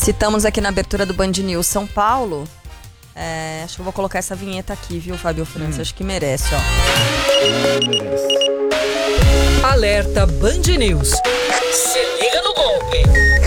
Citamos aqui na abertura do Band News São Paulo. Acho que eu vou colocar essa vinheta aqui, viu, Fábio França? Acho que merece, ó. Merece. Alerta Band News. Se liga no golpe.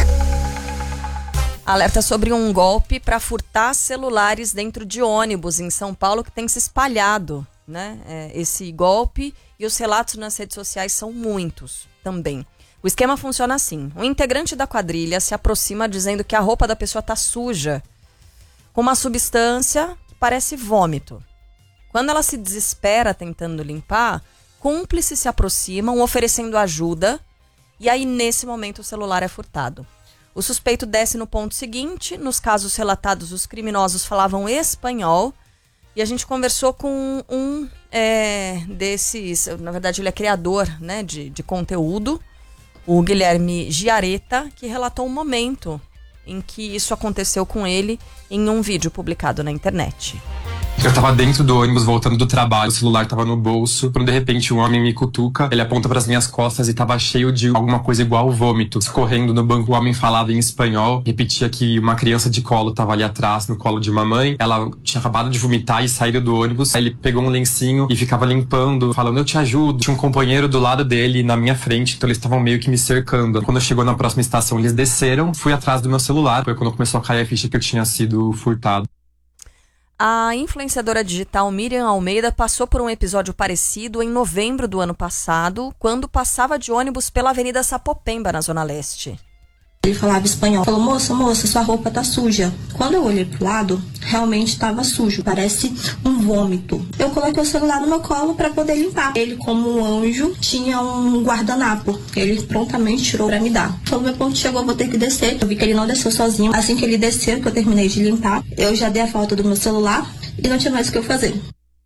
Alerta sobre um golpe para furtar celulares dentro de ônibus em São Paulo que tem se espalhado, né? Esse golpe, e os relatos nas redes sociais são muitos também. O esquema funciona assim: um integrante da quadrilha se aproxima dizendo que a roupa da pessoa está suja, com uma substância que parece vômito. Quando ela se desespera tentando limpar, cúmplices se aproximam oferecendo ajuda, e aí nesse momento o celular é furtado. O suspeito desce no ponto seguinte. Nos casos relatados, os criminosos falavam espanhol, e a gente conversou com um desses, na verdade ele é criador, né, de conteúdo, o Guilherme Giareta, que relatou um momento em que isso aconteceu com ele em um vídeo publicado na internet. Eu tava dentro do ônibus voltando do trabalho, o celular tava no bolso, quando de repente um homem me cutuca, ele aponta pras minhas costas e tava cheio de alguma coisa igual vômito. Escorrendo no banco, o homem falava em espanhol, repetia que uma criança de colo tava ali atrás, no colo de mamãe, ela tinha acabado de vomitar e saído do ônibus, aí ele pegou um lencinho e ficava limpando, falando, eu te ajudo. Tinha um companheiro do lado dele, na minha frente, então eles estavam meio que me cercando. Quando chegou na próxima estação, eles desceram, fui atrás do meu celular, foi quando começou a cair a ficha que eu tinha sido furtado. A influenciadora digital Miriam Almeida passou por um episódio parecido em novembro do ano passado, quando passava de ônibus pela Avenida Sapopemba, na Zona Leste. Ele falava espanhol. Falou, moça, sua roupa tá suja. Quando eu olhei pro lado, realmente estava sujo. Parece um vômito. Eu coloquei o celular no meu colo para poder limpar. Ele, como um anjo, tinha um guardanapo. Ele prontamente tirou para me dar. Quando meu ponto chegou, eu vou ter que descer. Eu vi que ele não desceu sozinho. Assim que ele desceu, que eu terminei de limpar, eu já dei a falta do meu celular e não tinha mais o que eu fazer.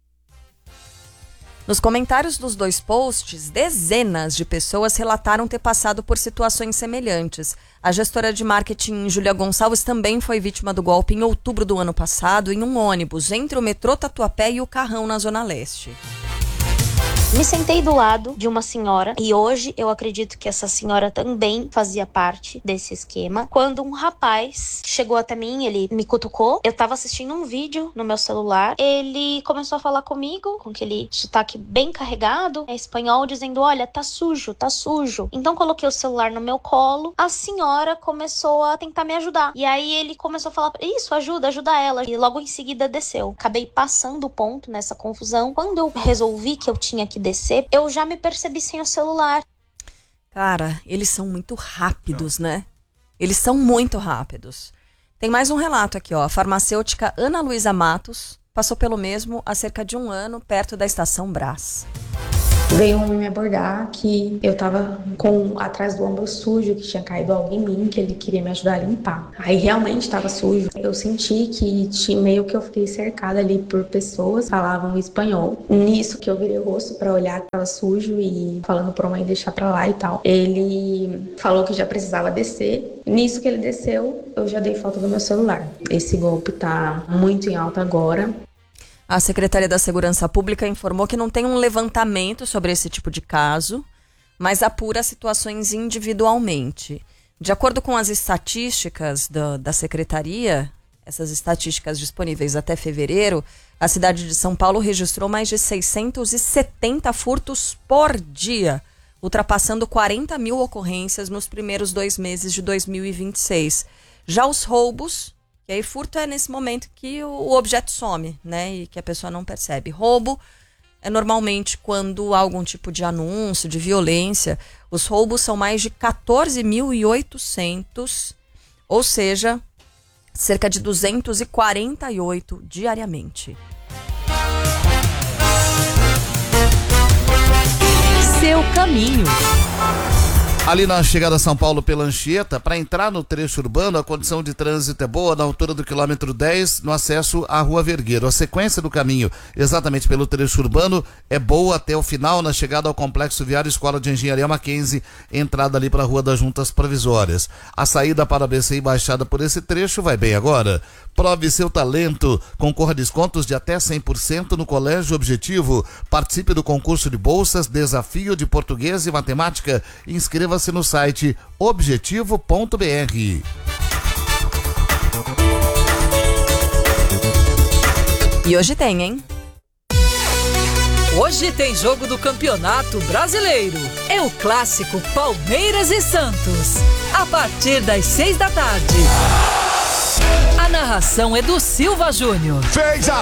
Nos comentários dos dois posts, dezenas de pessoas relataram ter passado por situações semelhantes. A gestora de marketing Júlia Gonçalves também foi vítima do golpe em outubro do ano passado em um ônibus entre o metrô Tatuapé e o Carrão, na Zona Leste. Me sentei do lado de uma senhora e hoje eu acredito que essa senhora também fazia parte desse esquema. Quando um rapaz chegou até mim, ele me cutucou. Eu tava assistindo um vídeo no meu celular. Ele começou a falar comigo com aquele sotaque bem carregado, em espanhol, dizendo, olha, tá sujo, tá sujo. Então coloquei o celular no meu colo. A senhora começou a tentar me ajudar. E aí ele começou a falar, isso, ajuda ela. E logo em seguida desceu. Acabei passando o ponto nessa confusão. Quando eu resolvi que eu tinha que descer, eu já me percebi sem o celular. Cara, eles são muito rápidos, né? Eles são muito rápidos. Tem mais um relato aqui, ó. A farmacêutica Ana Luísa Matos passou pelo mesmo há cerca de um ano, perto da Estação Brás. Veio um homem me abordar que eu tava atrás do ombro sujo, que tinha caído algo em mim, que ele queria me ajudar a limpar. Aí realmente tava sujo. Eu senti que meio que eu fiquei cercada ali por pessoas que falavam espanhol. Nisso que eu virei o rosto pra olhar que tava sujo e falando pra mãe deixar pra lá e tal. Ele falou que já precisava descer. Nisso que ele desceu, eu já dei falta do meu celular. Esse golpe tá muito em alta agora. A Secretaria da Segurança Pública informou que não tem um levantamento sobre esse tipo de caso, mas apura situações individualmente. De acordo com as estatísticas da Secretaria, essas estatísticas disponíveis até fevereiro, a cidade de São Paulo registrou mais de 670 furtos por dia, ultrapassando 40 mil ocorrências nos primeiros 2 meses de 2026. Já os roubos... E aí furto é nesse momento que o objeto some, né? E que a pessoa não percebe. Roubo é normalmente quando há algum tipo de anúncio, de violência. Os roubos são mais de 14.800, ou seja, cerca de 248 diariamente. Seu caminho. Ali na chegada a São Paulo pela Anchieta, para entrar no trecho urbano, a condição de trânsito é boa na altura do quilômetro 10, no acesso à Rua Vergueiro. A sequência do caminho, exatamente pelo trecho urbano, é boa até o final, na chegada ao Complexo Viário Escola de Engenharia Mackenzie, entrada ali para a Rua das Juntas Provisórias. A saída para a BC e Baixada por esse trecho vai bem agora. Prove seu talento, concorra a descontos de até 100% no Colégio Objetivo. Participe do concurso de bolsas, desafio de português e matemática. Inscreva-se no site objetivo.br. E hoje tem, hein? Hoje tem jogo do Campeonato Brasileiro. É o clássico Palmeiras e Santos. A partir das 6 da tarde. A narração é do Silva Júnior. Fez a